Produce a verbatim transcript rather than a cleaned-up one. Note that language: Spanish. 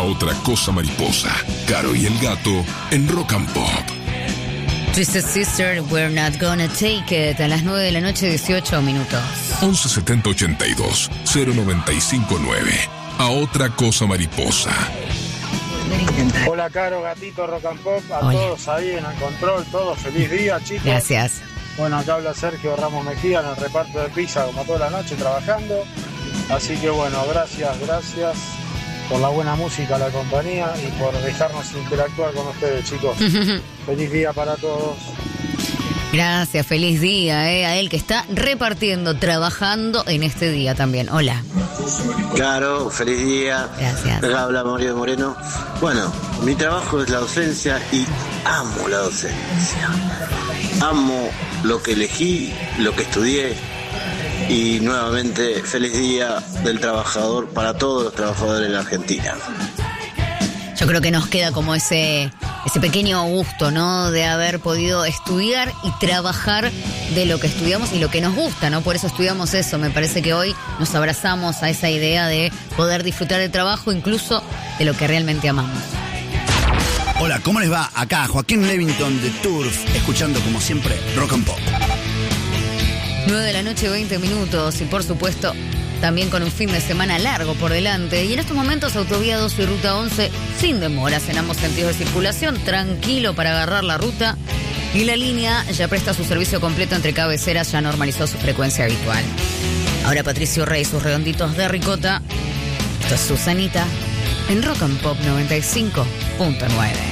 Otra Cosa Mariposa. Caro y el Gato en Rock and Pop. Twisted Sister, We're Not Gonna Take It, a las nueve de la noche, dieciocho minutos. once setenta ochenta y dos cero noventa y cinco nueve. A Otra Cosa Mariposa. Hola, Caro, Gatito, Rock and Pop, a Hola. todos ahí en el control, todos feliz día, chicos. Gracias. Bueno, acá habla Sergio Ramos Mejía en el reparto de pizza, como toda la noche trabajando. Así que bueno, gracias, gracias por la buena música, la compañía y por dejarnos interactuar con ustedes, chicos. Feliz día para todos. Gracias, feliz día eh, a él que está repartiendo, trabajando en este día también. Hola. Claro, feliz día. Gracias. Acá habla Mauricio Moreno. Bueno, mi trabajo es la docencia y amo la docencia. Amo lo que elegí, lo que estudié. Y nuevamente, feliz día del trabajador para todos los trabajadores de la Argentina. Yo creo que nos queda como ese, ese pequeño gusto, ¿no? De haber podido estudiar y trabajar de lo que estudiamos y lo que nos gusta, ¿no? Por eso estudiamos eso. Me parece que hoy nos abrazamos a esa idea de poder disfrutar del trabajo, incluso de lo que realmente amamos. Hola, ¿cómo les va? Acá Joaquín Levington de Turf, escuchando como siempre Rock and Pop. nueve de la noche, veinte minutos y por supuesto también con un fin de semana largo por delante. Y en estos momentos Autovía doce y Ruta once sin demoras en ambos sentidos de circulación, tranquilo para agarrar la ruta. Y la línea ya presta su servicio completo entre cabeceras, ya normalizó su frecuencia habitual. Ahora Patricio Rey, sus redonditos de ricota. Esto es Susanita en Rock and Pop noventa y cinco punto nueve.